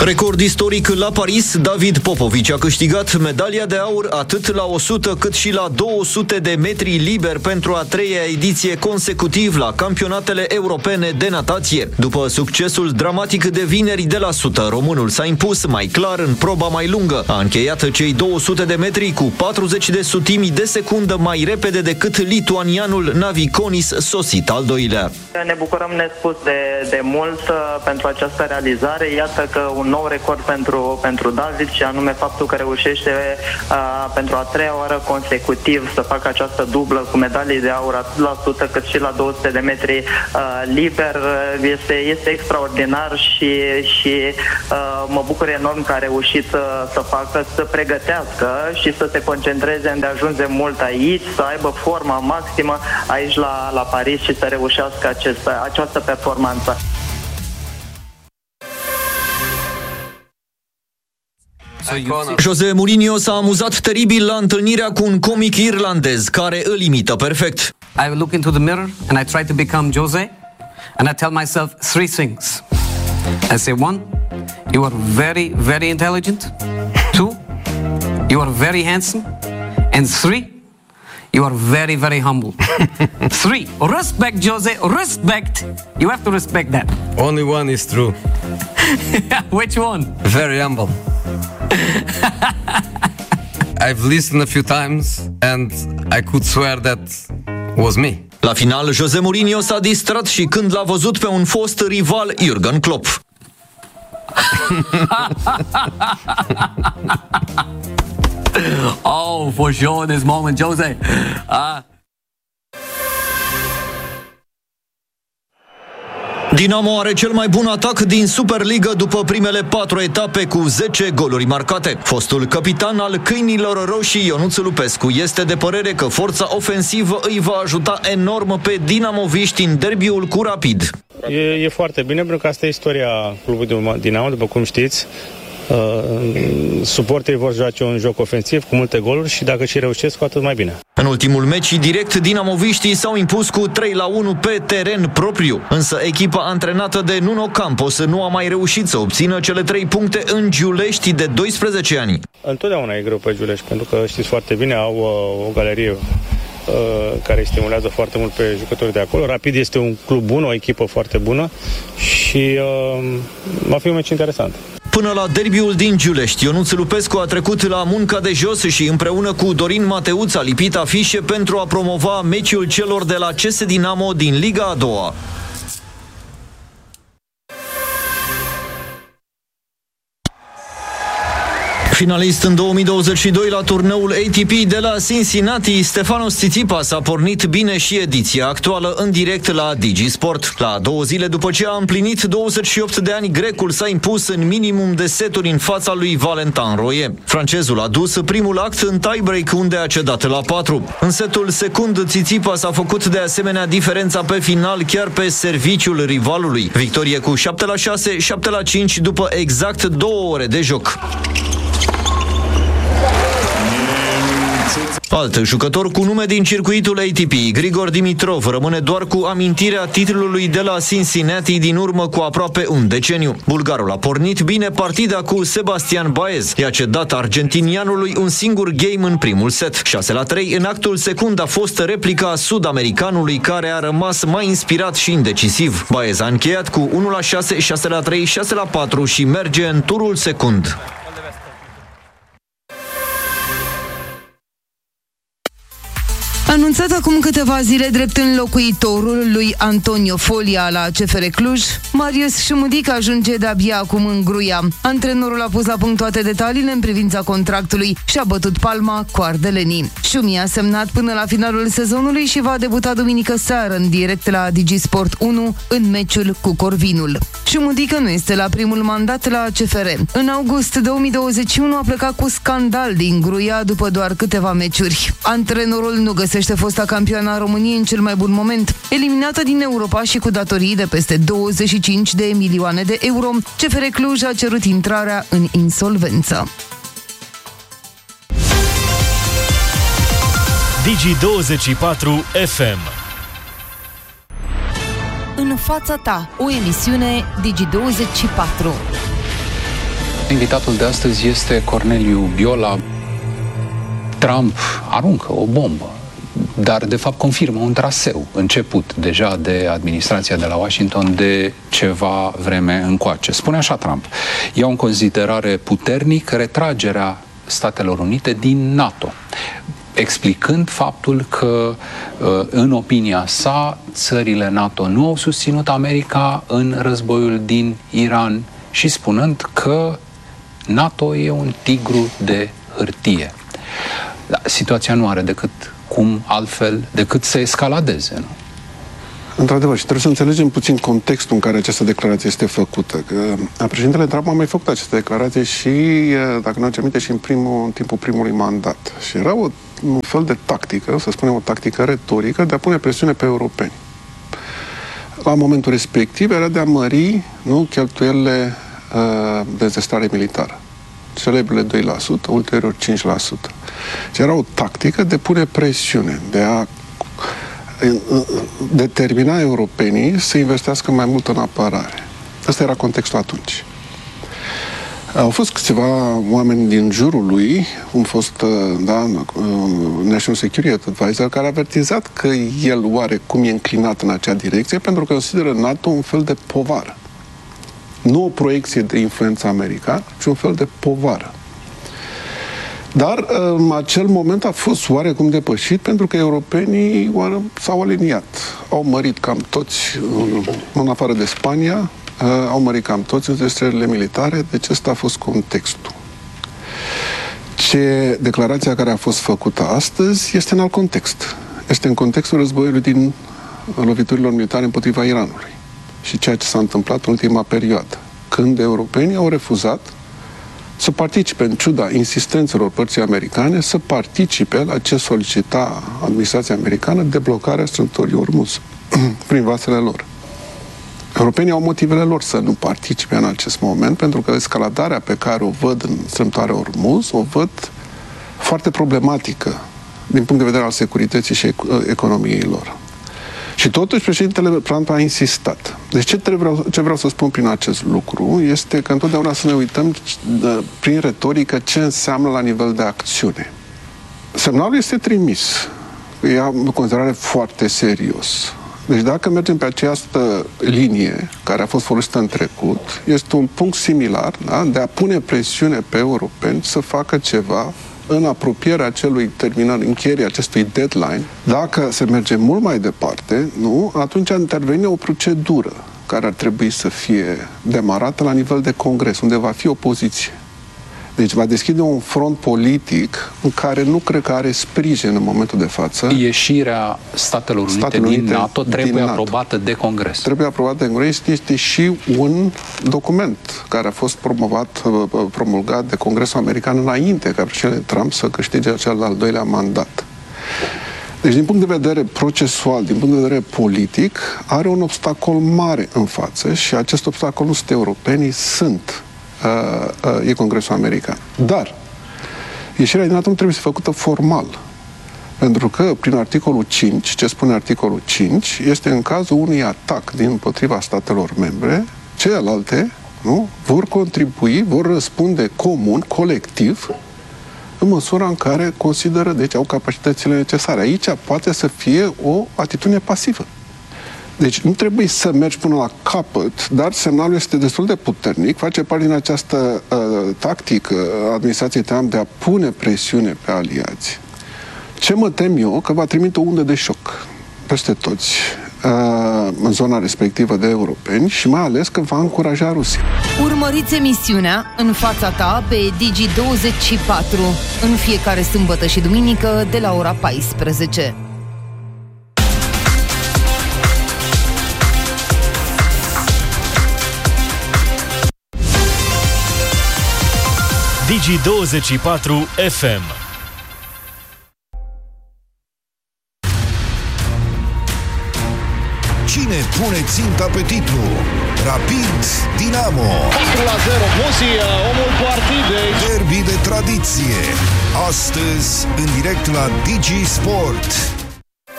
Record istoric la Paris, David Popovici a câștigat medalia de aur atât la 100 cât și la 200 de metri liber pentru a treia ediție consecutiv la campionatele europene de natație. După succesul dramatic de vineri de la 100, românul s-a impus mai clar în proba mai lungă. A încheiat cei 200 de metri cu 40 de sutimi de secundă mai repede decât lituanianul Navikonis, sosit al doilea. Ne bucurăm nespus de mult pentru această realizare. Iată că un nou record pentru David, și anume faptul că reușește pentru a treia oară consecutiv să facă această dublă cu medalii de aur atât la 100 cât și la 200 de metri liber. Este extraordinar și mă bucur enorm că a reușit să facă, să pregătească și să se concentreze îndeajunse mult aici, să aibă forma maximă aici la Paris și să reușească această performanță. José Mourinho s-a amuzat teribil la întâlnirea cu un comic irlandez care îl imită perfect. I look into the mirror and I try to become José and I tell myself three things. I say, 1, you are very, very intelligent. 2, you are very handsome. And 3, you are very, very humble. 3, respect, José, respect. You have to respect that. Only one is true. Which one? Very humble. I've listened a few times and I could swear that was me. La final, José Mourinho s-a distrat și când l-a văzut pe un fost rival, Jürgen Klopp. Oh, for sure, this moment, José. Dinamo are cel mai bun atac din Superliga după primele 4 etape cu 10 goluri marcate. Fostul capitan al câinilor roșii, Ionuț Lupescu, este de părere că forța ofensivă îi va ajuta enorm pe dinamoviști în derbiul cu Rapid. E foarte bine, pentru că asta e istoria clubului Dinamo, după cum știți. Suporterii vor joace un joc ofensiv cu multe goluri și dacă și reușesc, cu atât mai bine. În ultimul meci direct, dinamoviștii s-au impus cu 3-1 pe teren propriu, însă echipa antrenată de Nuno Campos nu a mai reușit să obțină cele 3 puncte în Giulești de 12 ani. Întotdeauna e greu pe Giulești, pentru că știți foarte bine, au o galerie care stimulează foarte mult pe jucătorii de acolo. Rapid este un club bun, o echipă foarte bună și va fi un meci interesant. Până la derbiul din Giulești, Ionuț Lupescu a trecut la munca de jos și împreună cu Dorin Mateuț a lipit afișe pentru a promova meciul celor de la CS Dinamo din Liga a doua. Finalist în 2022 la turneul ATP de la Cincinnati, Stefanos Tsitsipas a pornit bine și ediția actuală în direct la DigiSport. La 2 zile după ce a împlinit 28 de ani, grecul s-a impus în minimum de seturi în fața lui Valentin Royer. Francezul a dus primul act în tiebreak, unde a cedat la 4. În setul secund, Tsitsipas a făcut de asemenea diferența pe final chiar pe serviciul rivalului. Victorie cu 7-6, 7-5 după exact 2 ore de joc. Alt jucător cu nume din circuitul ATP, Grigor Dimitrov, rămâne doar cu amintirea titlului de la Cincinnati din urmă cu aproape un deceniu. Bulgarul a pornit bine partida cu Sebastian Baez. I-a cedat argentinianului un singur game în primul set. 6-3, în actul secund a fost replica sud-americanului, care a rămas mai inspirat și indecisiv. Baez a încheiat cu 1-6, 6-3, 6-4 și merge în turul secund. Anunțat acum câteva zile drept înlocuitorul lui Antonio Folia la CFR Cluj, Marius Șumudic ajunge de-abia acum în Gruia. Antrenorul a pus la punct toate detaliile în privința contractului și a bătut palma cu ardelenii. Șumi a semnat până la finalul sezonului și va debuta duminică seară în direct la DigiSport 1 în meciul cu Corvinul. Șumudică nu este la primul mandat la CFR. În august 2021 a plecat cu scandal din Gruia după doar câteva meciuri. Antrenorul nu găsește fosta campioana României în cel mai bun moment. Eliminată din Europa și cu datorii de peste 25 de milioane de euro, CFR Cluj a cerut intrarea în insolvență. Digi24 FM. În fața ta, o emisiune Digi24. Invitatul de astăzi este Corneliu Biola. Trump aruncă o bombă, dar de fapt confirmă un traseu început deja de administrația de la Washington de ceva vreme încoace. Spune așa Trump: iau în considerare puternic retragerea Statelor Unite din NATO, explicând faptul că, în opinia sa, țările NATO nu au susținut America în războiul din Iran și spunând că NATO e un tigru de hârtie. Da, situația nu are decât să escaladeze, nu? Într-adevăr, și trebuie să înțelegem puțin contextul în care această declarație este făcută. Că președintele Trump a mai făcut această declarație și, dacă nu ați aminte, și în timpul primului mandat. Și era un fel de tactică, să spunem o tactică retorică, de a pune presiune pe europeni. La momentul respectiv era de a mări, nu, cheltuielile de dezvoltare militară. Celebrele 2%, ulterior 5%. Și era o tactică de pune presiune, de a determina europenii să investească mai mult în apărare. Ăsta era contextul atunci. Au fost câțiva oameni din jurul lui, un fost National Security Advisor, care a avertizat că el oarecum e înclinat în acea direcție pentru că consideră NATO un fel de povară. Nu o proiecție de influență americană, ci un fel de povară. Dar în acel moment a fost oarecum depășit pentru că europenii s-au aliniat. Au mărit cam toți, în afară de Spania, au mărit cam toți înregistrările militare, deci ăsta a fost contextul. Declarația care a fost făcută astăzi este în alt context. Este în contextul războiului din loviturilor militare împotriva Iranului și ceea ce s-a întâmplat în ultima perioadă, când europenii au refuzat să participe, în ciuda insistențelor părții americane, să participe la ce solicita administrația americană, deblocarea strâmtorii Ormuz prin vasele lor. Europenii au motivele lor să nu participe în acest moment, pentru că escaladarea pe care o văd în strâmtoarea Ormuz o văd foarte problematică din punct de vedere al securității și economiei lor. Și totuși președintele Trump a insistat. Deci ce vreau să spun prin acest lucru este că întotdeauna să ne uităm prin retorică ce înseamnă la nivel de acțiune. Semnalul este trimis. E o considerare foarte serios. Deci dacă mergem pe această linie care a fost folosită în trecut, este un punct similar, da? De a pune presiune pe europeni să facă ceva în apropierea încheierii acestui deadline. Dacă se merge mult mai departe, nu, atunci intervine o procedură care ar trebui să fie demarată la nivel de Congres, unde va fi opoziție. Deci va deschide un front politic în care nu cred că are sprijin în momentul de față. Ieșirea Statelor Unite din NATO trebuie aprobată de Congres. Trebuie aprobată de Congres. Este și un document care a fost promulgat de Congresul American înainte ca președintele Trump să câștige cel al doilea mandat. Deci, din punct de vedere procesual, din punct de vedere politic, are un obstacol mare în față și acest obstacol nu sunt europenii, e Congresul American. Dar ieșirea din NATO nu trebuie să fie făcută formal. Pentru că, prin articolul 5, ce spune articolul 5, este în cazul unui atac din împotriva statelor membre, celelalte, nu, vor contribui, vor răspunde comun, colectiv, în măsura în care consideră, deci au capacitățile necesare. Aici poate să fie o atitudine pasivă. Deci nu trebuie să mergi până la capăt, dar semnalul este destul de puternic, face parte din această tactică a administrației Trump de a pune presiune pe aliați. Ce mă tem eu? Că va trimite o undă de șoc peste toți în zona respectivă de europeni și mai ales că va încuraja Rusia. Urmăriți emisiunea În fața ta pe Digi24 în fiecare sâmbătă și duminică de la ora 14. Digi24 FM. Cine pune ținta pe titlu? Rapid Dinamo 4-0, Musi, omul partidei. Derby de tradiție. Astăzi, în direct la Digi Sport.